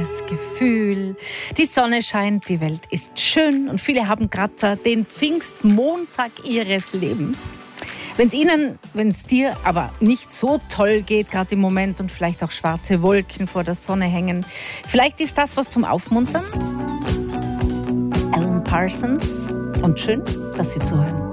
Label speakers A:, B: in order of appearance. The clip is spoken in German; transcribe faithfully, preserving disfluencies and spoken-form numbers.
A: schönes Gefühl. Die Sonne scheint, die Welt ist schön und viele haben gerade den Pfingstmontag ihres Lebens. Wenn es Ihnen, wenn es dir aber nicht so toll geht, gerade im Moment und vielleicht auch schwarze Wolken vor der Sonne hängen, vielleicht ist das was zum Aufmuntern. Alan Parsons und schön, dass Sie zuhören.